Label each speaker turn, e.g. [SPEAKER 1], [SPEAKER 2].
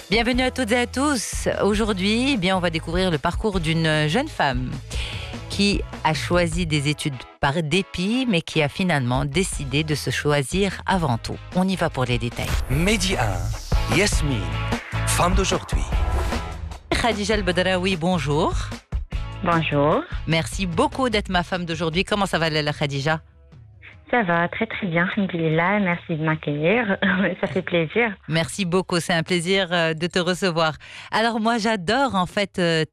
[SPEAKER 1] Bienvenue à toutes et à tous. Aujourd'hui, on va découvrir le parcours d'une jeune femme qui a choisi des études par dépit, mais qui a finalement décidé de se choisir avant tout. On y va pour les détails.
[SPEAKER 2] Midi 1, Yasmine, femme d'aujourd'hui.
[SPEAKER 1] Khadija El-Bedraoui, bonjour.
[SPEAKER 3] Bonjour,
[SPEAKER 1] Merci beaucoup d'être ma femme d'aujourd'hui. Comment ça va, Lala Khadija?
[SPEAKER 3] ça va très très bien, alhamdoulilah, merci de m'accueillir, ça fait plaisir.
[SPEAKER 1] Merci beaucoup, c'est un plaisir de te recevoir. Alors moi, j'adore en fait